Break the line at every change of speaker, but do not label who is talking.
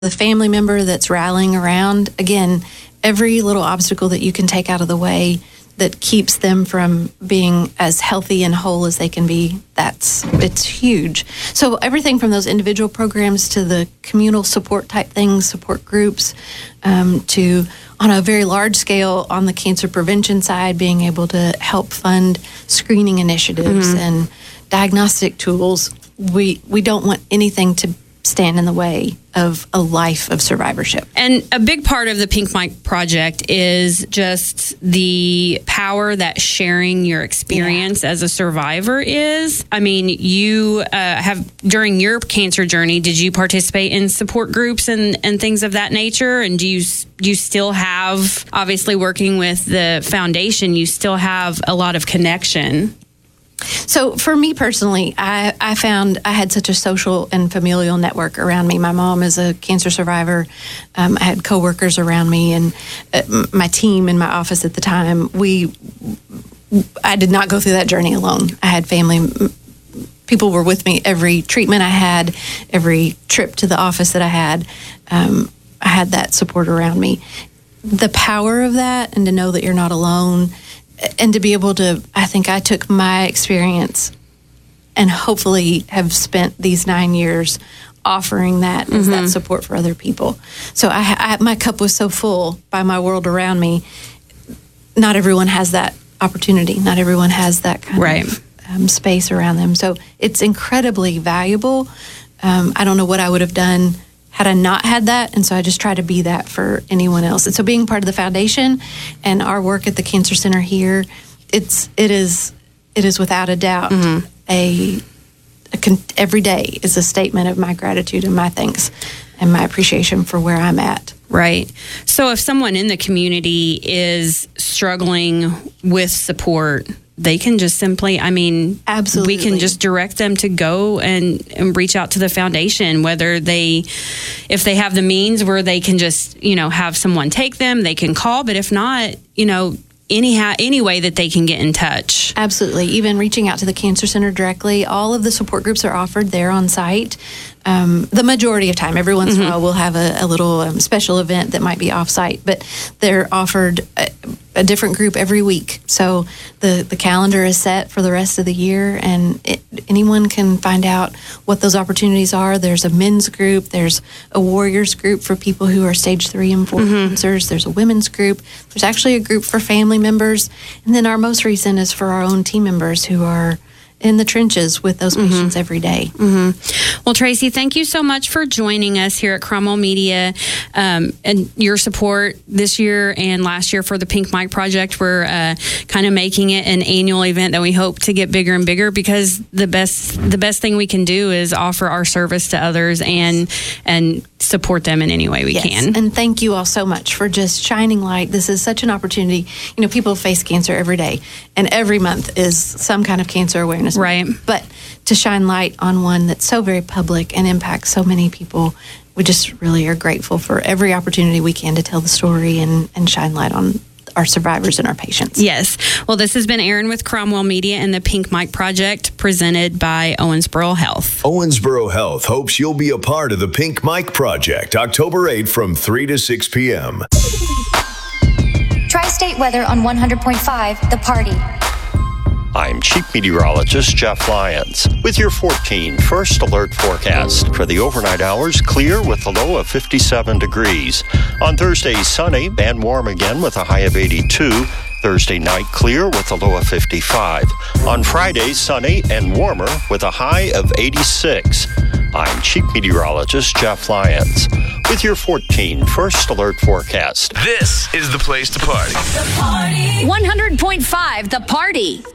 the family member that's rallying around. Again, every little obstacle that you can take out of the way that keeps them from being as healthy and whole as they can be, it's huge. So everything from those individual programs to the communal support type things, support groups, to on a very large scale on the cancer prevention side, being able to help fund screening initiatives and diagnostic tools. We don't want anything to stand in the way of a life of survivorship.
And a big part of the Pink Mike Project is just the power that sharing your experience as a survivor is. I mean, you have, during your cancer journey, did you participate in support groups and things of that nature? And do you still have, obviously working with the foundation, you still have a lot of connection?
So for me personally, I found I had such a social and familial network around me. My mom is a cancer survivor. I had coworkers around me, and my team in my office at the time. I did not go through that journey alone. I had family. People were with me every treatment I had, every trip to the office that I had. I had that support around me. The power of that, and to know that you're not alone. And to be able to, I think I took my experience and hopefully have spent these 9 years offering that as that support for other people. So my cup was so full by my world around me. Not everyone has that opportunity. Not everyone has that kind of space around them. So it's incredibly valuable. I don't know what I would have done had I not had that, and so I just try to be that for anyone else. And so being part of the foundation and our work at the Cancer Center here, it is without a doubt every day is a statement of my gratitude and my thanks and my appreciation for where I'm at.
Right. So if someone in the community is struggling with support, they can just simply,
absolutely,
we can just direct them to go and reach out to the foundation, if they have the means where they can just, have someone take them, they can call, but if not, any way that they can get in touch.
Absolutely. Even reaching out to the Cancer Center directly. All of the support groups are offered there on site. The majority of time, every once in a while, we'll have a little special event that might be off-site, but they're offered a different group every week. So the calendar is set for the rest of the year, and anyone can find out what those opportunities are. There's a men's group. There's a warriors group for people who are stage 3 and 4 cancers. There's a women's group. There's actually a group for family members. And then our most recent is for our own team members who are in the trenches with those patients every day.
Well, Tracy, thank you so much for joining us here at Cromwell Media, and your support this year and last year for the Pink Mike Project. We're kind of making it an annual event that we hope to get bigger and bigger, because the best thing we can do is offer our service to others and support them in any way we can.
And thank you all so much for just shining light. This is such an opportunity. People face cancer every day, and every month is some kind of cancer awareness.
Right.
But to shine light on one that's so very public and impacts so many people, we just really are grateful for every opportunity we can to tell the story and shine light on our survivors and our patients.
Yes. Well, this has been Erin with Cromwell Media and the Pink Mike Project, presented by Owensboro Health.
Owensboro Health hopes you'll be a part of the Pink Mike Project, October 8th from 3 to 6 p.m.
Tri-State weather on 100.5, The Party.
I'm Chief Meteorologist Jeff Lyons with your 14 First Alert forecast. For the overnight hours, clear with a low of 57 degrees. On Thursday, sunny and warm again with a high of 82. Thursday night, clear with a low of 55. On Friday, sunny and warmer with a high of 86. I'm Chief Meteorologist Jeff Lyons with your 14 First Alert forecast.
This is the place to party.
The Party. 100.5 The Party.